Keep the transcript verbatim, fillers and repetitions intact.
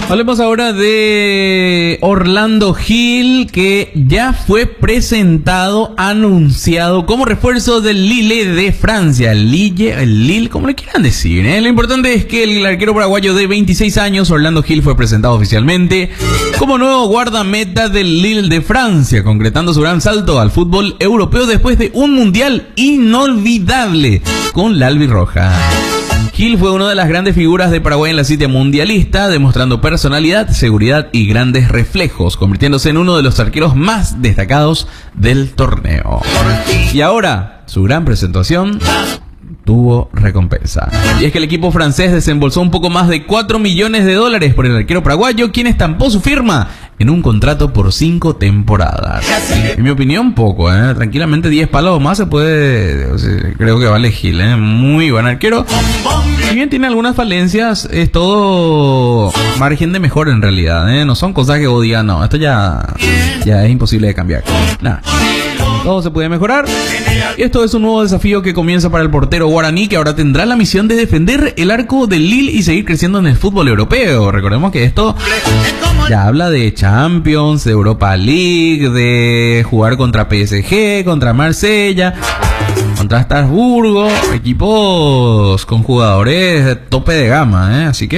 Hablemos ahora de Orlando Gil, que ya fue presentado, anunciado como refuerzo del Lille de Francia. El Lille, el Lille, como le quieran decir, ¿eh? Lo importante es que el arquero paraguayo de veintiséis años, Orlando Gil, fue presentado oficialmente como nuevo guardameta del Lille de Francia, concretando su gran salto al fútbol europeo después de un mundial inolvidable con la albirroja. Gil fue una de las grandes figuras de Paraguay en la cita mundialista, demostrando personalidad, seguridad y grandes reflejos, convirtiéndose en uno de los arqueros más destacados del torneo. Y ahora, su gran presentación tuvo recompensa. Y es que el equipo francés desembolsó un poco más de cuatro millones de dólares por el arquero paraguayo, quien estampó su firma en un contrato por cinco temporadas. En mi opinión, poco, ¿eh? Tranquilamente diez palos más se puede... O sea, creo que vale Gil, ¿eh? Muy buen arquero. Si bien tiene algunas falencias, es todo margen de mejor en realidad, ¿eh? No son cosas que vos digas, no, esto ya, ya es imposible de cambiar. Nada. Todo se puede mejorar. Y esto es un nuevo desafío que comienza para el portero guaraní, que ahora tendrá la misión de defender el arco del Lille y seguir creciendo en el fútbol europeo. Recordemos que esto ya habla de Champions, de Europa League, de jugar contra P S G, contra Marsella, contra Estrasburgo, equipos con jugadores de tope de gama, ¿eh? Así que